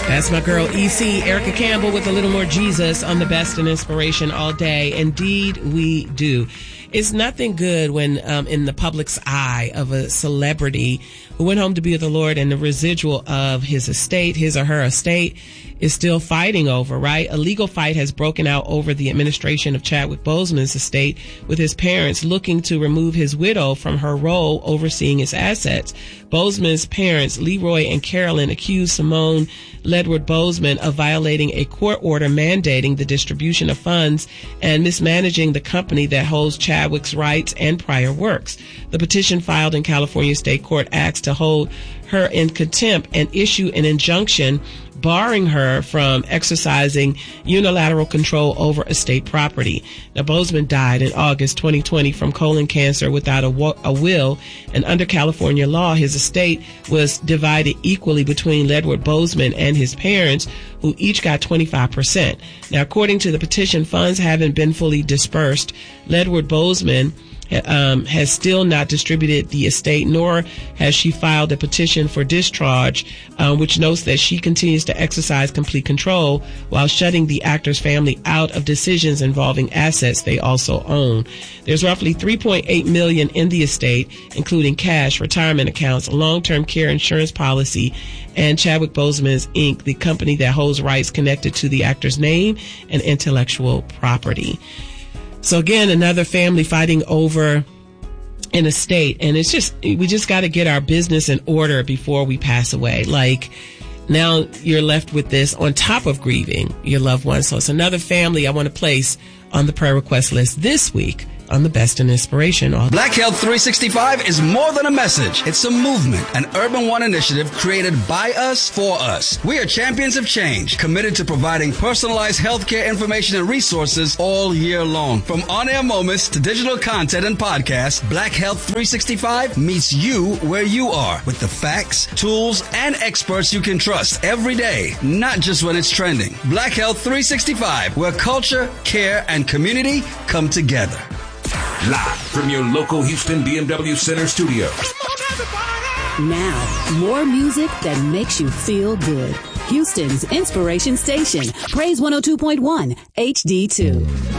That's my girl EC, Erica Campbell, with a little more Jesus on the best in inspiration all day. Indeed, we do. It's nothing good when in the public's eye of a celebrity who went home to be with the Lord and the residual of his estate, his or her estate, is still fighting over, right? A legal fight has broken out over the administration of Chadwick Boseman's estate, with his parents looking to remove his widow from her role overseeing his assets. Boseman's parents, Leroy and Carolyn, accused Simone Ledward Boseman of violating a court order mandating the distribution of funds and mismanaging the company that holds Chadwick's rights and prior works. The petition filed in California State Court asks to hold her in contempt and issue an injunction barring her from exercising unilateral control over estate property. Now, Boseman died in August 2020 from colon cancer without a will, and under California law, his estate was divided equally between Ledward Boseman and his parents, who each got 25%. Now, according to the petition, funds haven't been fully dispersed. Ledward Boseman has still not distributed the estate, nor has she filed a petition for discharge, which notes that she continues to exercise complete control while shutting the actor's family out of decisions involving assets they also own. There's roughly $3.8 million in the estate, including cash, retirement accounts, a long-term care insurance policy, and Chadwick Boseman's Inc., the company that holds rights connected to the actor's name and intellectual property. So again, another family fighting over an estate. And it's just, we just got to get our business in order before we pass away. Like, now you're left with this on top of grieving your loved one. So it's another family I want to place on the prayer request list this week on the Best in Inspiration. Black Health 365 is more than a message. It's a movement, an Urban One initiative created by us for us. We are champions of change, committed to providing personalized healthcare information and resources all year long. From on-air moments to digital content and podcasts, Black Health 365 meets you where you are with the facts, tools, and experts you can trust every day, not just when it's trending. Black Health 365, where culture, care, and community come together. Live from your local Houston BMW Center studio. Now, more music that makes you feel good. Houston's Inspiration Station, Praise 102.1 HD2.